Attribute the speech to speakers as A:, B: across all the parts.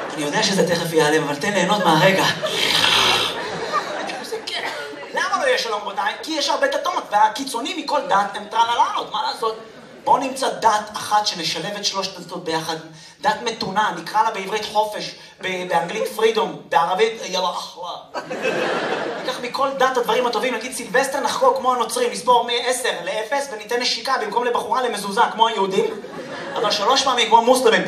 A: אני יודע שזה תכף ייעלם, אבל תן ליהנות מהרגע. למה לא יש שלום רבותיי? כי יש הרבה דתות, והקיצונים מכל דת הם טרללות, מה לעשות? בואו נמצא דת אחת שנשלב את שלושת הדתות ביחד. דת מתונה, נקרא לה בעברית חופש, באנגלית פרידום, בערבית יאללה אחלה. ניקח מכל דת הדברים הטובים, נגיד סילבסטר נחגוג כמו הנוצרים, נספור מ-10 ל-0 וניתן נשיקה במקום לבחורה למזוזה כמו היהודים, אבל 3 פעמים כמו מוסלמים.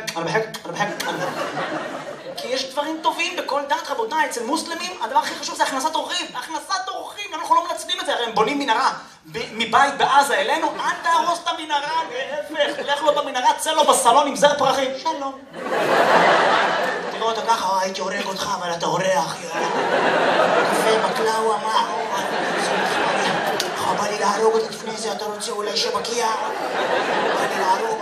A: כי יש דברים טובים בכל דת רבותיי, אצל מוסלמים הדבר הכי חשוב זה הכנסת אורחים. הכנסת אורחים, אנחנו לא מנצלים את זה, הרי הם בונים מנהרה מבית בעזה אלינו, אל תהרוס את המנהרה, להפך, לך לו במנהרה, צא לו בסלון עם זר פרחים, שלום. תראו אותו ככה, הייתי הורג אותך, אבל אתה אורח, קפה, בקלאווה, מה? בא לי להרוג אותך לפני זה, אתה רוצה אולי שבקיע? בא לי להרוג,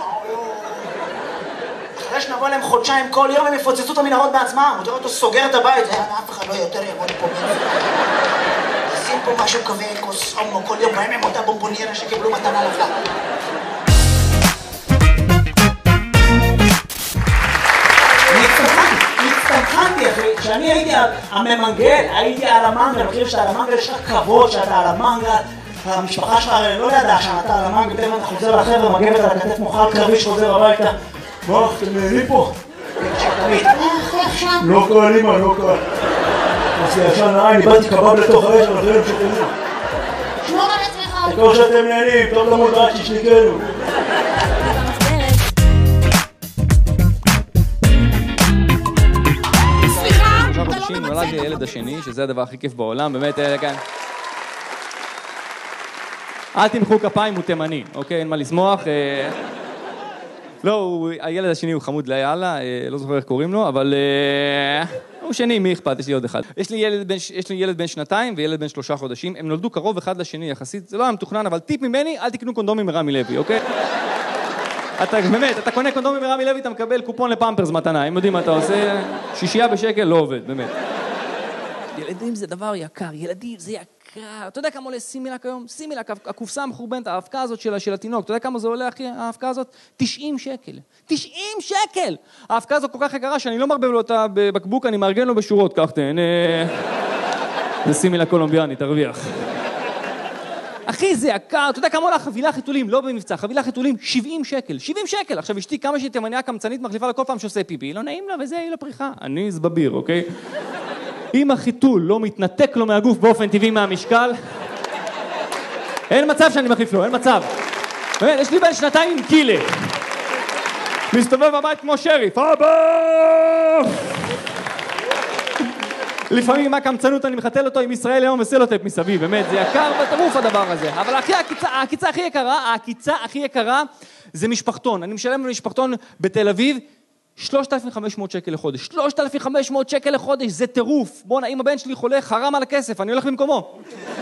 A: אחרי שנבוא להם חודשיים כל יום הם יפוצצו את המנהרות בעצמם, הוא תראה אותו סוגר את הבית, אף אחד לא יותר יבוא לפה שים פה משהו כזה, כוס עומו כל יום, בהם עם אותה בומבוניירה שקיבלו מתנה לחג. הצטמחנתי אחי, כשאני הייתי הממנגל, הייתי על המנגל, מכיר שאתה על המנגל, יש לך כבוד שאתה על המנגל, המשפחה שלך לא ידעה שאתה על המנגל, פתאום אתה חוזר לחבר'ה, מגבת על הכתף מוכל קרבי שחוזר הביתה. מה, אתם נהנים פה? לא קל, אמא, לא קל. אז ישן העין, איבדתי קבב לתוך האש, אבל אחרים שתהנו.
B: שמור על עצמך.
A: כמו שאתם נהנים, טוב למוד עד שישניקנו.
B: סליחה, אתה לא
C: חודשים נולד לי הילד השני, שזה הדבר הכי כיף בעולם, באמת, כאן. אל תמחאו כפיים, הוא תימני, אוקיי? אין מה לשמוח. לא, הילד השני הוא חמוד ליאללה, לא זוכר איך קוראים לו, אבל הוא שני, מי אכפת? יש לי עוד אחד. יש לי ילד בן 2 וילד בן 3 חודשים, הם נולדו קרוב אחד לשני יחסית, זה לא היה מתוכנן, אבל טיפ ממני, אל תקנו קונדומים מרמי לוי, אוקיי? באמת, אתה קונה קונדומים מרמי לוי, אתה מקבל קופון לפמפרס מתנה, הם יודעים מה אתה עושה, 6 בשקל, לא עובד, באמת. ילדים זה דבר יקר, ילדים זה יקר. אתה יודע כמה עולה סימילק היום? סימילק, הקופסה המחורבנת, ההאבקה הזאת של התינוק, אתה יודע כמה זה עולה, אחי, ההאבקה הזאת? 90 שקל. 90 שקל! ההאבקה הזאת כל כך יקרה שאני לא מרבב לו אותה בבקבוק, אני מארגן לו בשורות, כך תהנה. זה סימילק קולומביאני, תרוויח. אחי, זה יקר, אתה יודע כמה עולה חבילה חיתולים, לא במבצע, חבילה חיתולים 70 שקל, 70 שקל. עכשיו אשתי כמה שהיא תימניה קמצנית מחליפה לכל פעם שעושה פיפי, לא נעים לה וזה, היא לא פריחה. אני זבביר, אוקיי? אם החיתול לא מתנתק לו מהגוף באופן טבעי מהמשקל, אין מצב שאני מחליף לו, אין מצב. באמת, יש לי בן 2 עם קילה. מסתובב בבית כמו שריף, אבא! לפעמים עם הקמצנות אני מחתל אותו עם ישראל היום וסלוטפ מסביב, באמת, זה יקר בטירוף הדבר הזה. אבל העקיצה הכי יקרה זה משפחתון. אני משלם למשפחתון בתל אביב 3,500 שקל לחודש. 3,500 שקל לחודש, זה טירוף. בוא'נה, אם הבן שלי חולה, חרם על הכסף, אני הולך במקומו.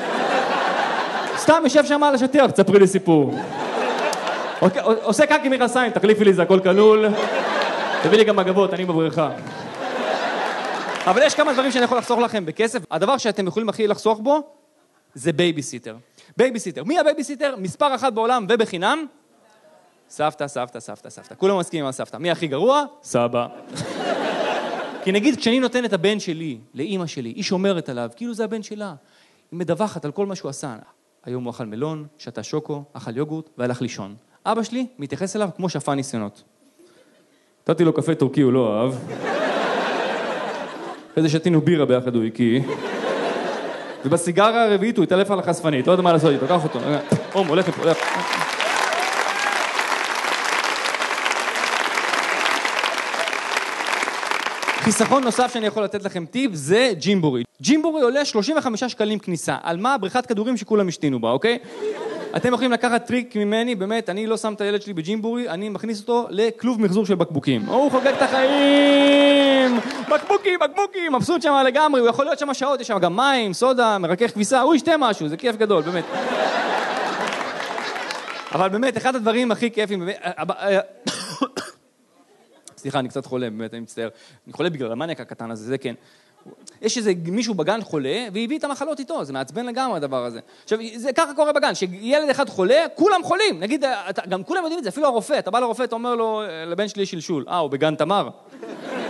C: סתם יושב שם על השטיח, תספרי לי סיפור. עושה קקי מכנסיים, תחליפי לי, זה הכל כלול. תביא לי גם מגבות, אני בבריכה. אבל יש כמה דברים שאני יכול לחסוך לכם בכסף. הדבר שאתם יכולים הכי לחסוך בו, זה בייביסיטר. בייביסיטר. מי הבייביסיטר? מספר 1 בעולם ובחינם. סבתא, סבתא, סבתא, סבתא. כולם מסכימים על סבתא. מי הכי גרוע? סבא. כי נגיד, כשאני נותן את הבן שלי לאמא שלי, היא שומרת עליו, כאילו זה הבן שלה. היא מדווחת על כל מה שהוא עשה. היום הוא אכל מלון, שתה שוקו, אכל יוגורט והלך לישון. אבא שלי מתייחס אליו כמו שפן ניסיונות. נתתי לו קפה טורקי, הוא לא אהב. אחרי זה שתינו בירה ביחד, הוא הקיא. ובסיגרה הרביעית הוא התעלף על החשפנית, לא יודע מה לעשות איתו, קח אותו. הולך. חיסכון נוסף שאני יכול לתת לכם טיפ זה ג'ימבורי. ג'ימבורי עולה 35 שקלים כניסה. על מה? בריכת כדורים שכולם השתינו בה, אוקיי? אתם יכולים לקחת טריק ממני, באמת, אני לא שם את הילד שלי בג'ימבורי, אני מכניס אותו לכלוב מחזור של בקבוקים. הוא חוגג את החיים! בקבוקים, מבסוט שם לגמרי, הוא יכול להיות שם שעות, יש שם גם מים, סודה, מרכך כביסה, הוא ישתה משהו, זה כיף גדול, באמת. אבל באמת, אחד הדברים הכי כיפים, באמת, סליחה, אני קצת חולה, באמת, אני מצטער. אני חולה בגלל המניאק הקטן הזה, זה כן. יש איזה מישהו בגן חולה, והביא את המחלות איתו, זה מעצבן לגמרי הדבר הזה. עכשיו, זה ככה קורה בגן, שילד אחד חולה, כולם חולים. נגיד, גם כולם יודעים את זה, אפילו הרופא, אתה בא לרופא, אתה אומר לו, לבן שלי יש שלשול. הוא בגן תמר.